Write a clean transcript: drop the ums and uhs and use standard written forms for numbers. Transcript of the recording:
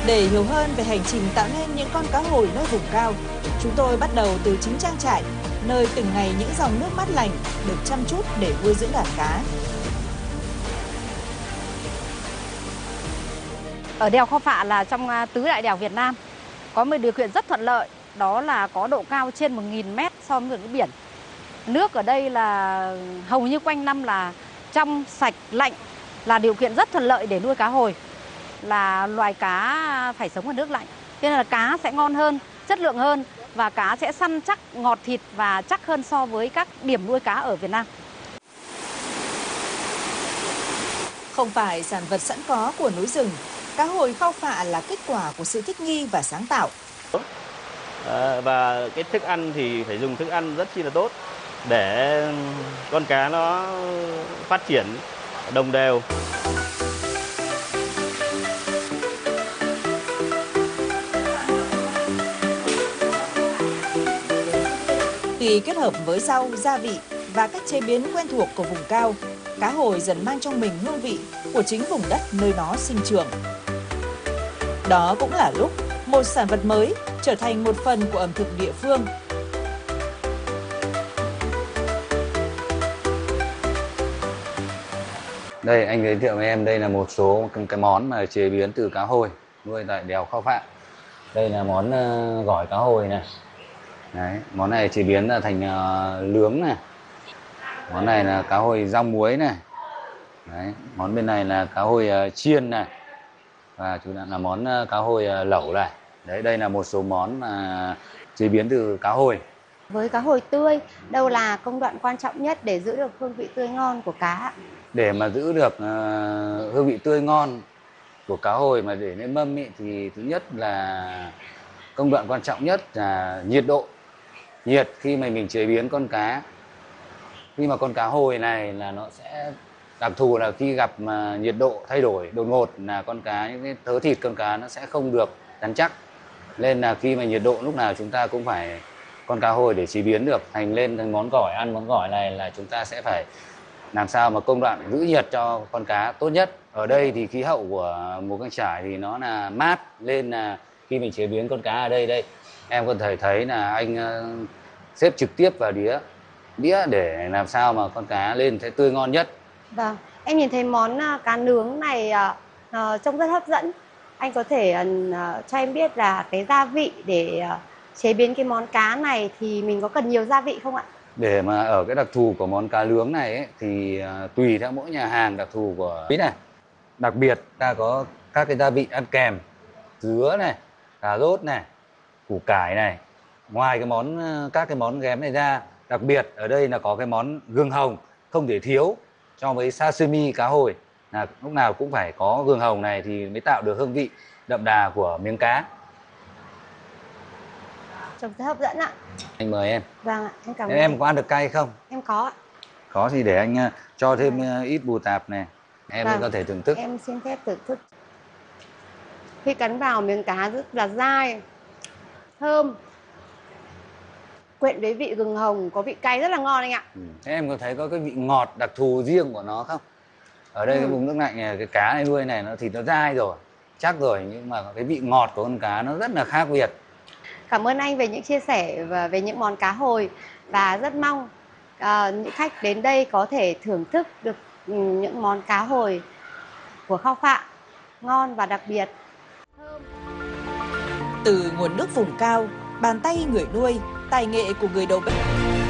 Để hiểu hơn về hành trình tạo nên những con cá hồi nơi vùng cao, chúng tôi bắt đầu từ chính trang trại, nơi từng ngày những dòng nước mát lành được chăm chút để nuôi dưỡng đàn cá. Ở đèo Khao Phạ là trong tứ đại đèo Việt Nam, có một điều kiện rất thuận lợi, đó là có độ cao trên 1.000 mét so với mực nước biển. Nước ở đây là hầu như quanh năm là trong, sạch, lạnh, là điều kiện rất thuận lợi để nuôi cá hồi. Là loài cá phải sống ở nước lạnh, cho nên là cá sẽ ngon hơn, chất lượng hơn và cá sẽ săn chắc, ngọt thịt và chắc hơn so với các điểm nuôi cá ở Việt Nam. Không phải sản vật sẵn có của núi rừng, cá hồi Khao Phạ là kết quả của sự thích nghi và sáng tạo. Và cái thức ăn thì phải dùng thức ăn rất chi là tốt để con cá nó phát triển đồng đều. Khi kết hợp với rau, gia vị và cách chế biến quen thuộc của vùng cao, cá hồi dần mang trong mình hương vị của chính vùng đất nơi nó sinh trưởng. Đó cũng là lúc một sản vật mới trở thành một phần của ẩm thực địa phương. Đây, anh giới thiệu với em, đây là một số cái món mà chế biến từ cá hồi nuôi tại đèo Khao Phạ. Đây là món gỏi cá hồi này. Đấy, món này chế biến là thành nướng này. Món này là cá hồi rang muối này. Đấy, món bên này là cá hồi chiên này. Và chủ đạo là món cá hồi lẩu này. Đấy, đây là một số món mà chế biến từ cá hồi. Với cá hồi tươi, đâu là công đoạn quan trọng nhất để giữ được hương vị tươi ngon của cá? Để mà giữ được hương vị tươi ngon của cá hồi mà để lên mâm ý, thì thứ nhất là công đoạn quan trọng nhất là nhiệt độ. Nhiệt khi mà mình chế biến con cá, khi mà con cá hồi này là nó sẽ đặc thù là khi gặp mà nhiệt độ thay đổi đột ngột là con cá, những cái thớ thịt con cá nó sẽ không được rắn chắc. Nên là khi mà nhiệt độ lúc nào chúng ta cũng phải, con cá hồi để chế biến được thành lên thành món gỏi, ăn món gỏi này là chúng ta sẽ phải làm sao mà công đoạn giữ nhiệt cho con cá tốt nhất. Ở đây thì khí hậu của mù Căng Chải thì nó là mát, nên là khi mình chế biến con cá ở đây em có thể thấy là anh xếp trực tiếp vào đĩa để làm sao mà con cá lên thấy tươi ngon nhất. Vâng, em nhìn thấy món cá nướng này trông rất hấp dẫn. Anh có thể cho em biết là cái gia vị để chế biến cái món cá này thì mình có cần nhiều gia vị không ạ? Để mà ở cái đặc thù của món cá nướng này ấy, thì tùy theo mỗi nhà hàng đặc thù của này. Đặc biệt ta có các cái gia vị ăn kèm, dứa này, cà rốt này, củ cải này. Ngoài các cái món ghém này ra, đặc biệt ở đây là có cái món gừng hồng không thể thiếu cho với sashimi cá hồi, là lúc nào cũng phải có gừng hồng này thì mới tạo được hương vị đậm đà của miếng cá. Trông rất hấp dẫn ạ. Anh mời em. Vâng ạ, em cảm ơn. Em có ăn được cay không? Em có ạ. Có thì để anh cho thêm ít bù tạp này. Em Vâng, có thể thưởng thức. em xin phép thưởng thức. Khi cắn vào miếng cá rất là dai, thơm, quyện với vị gừng hồng, có vị cay rất là ngon anh ạ. Thế em có thấy có cái vị ngọt đặc thù riêng của nó không? Ở đây cái vùng nước lạnh này, cái cá này nuôi này nó thịt nó dai rồi, chắc rồi, nhưng mà cái vị ngọt của con cá nó rất là khác biệt. Cảm ơn anh về những chia sẻ và về những món cá hồi, và rất mong những khách đến đây có thể thưởng thức được những món cá hồi của Khao Phạ ngon và đặc biệt. Từ nguồn nước vùng cao, bàn tay người nuôi, tài nghệ của người đầu bếp.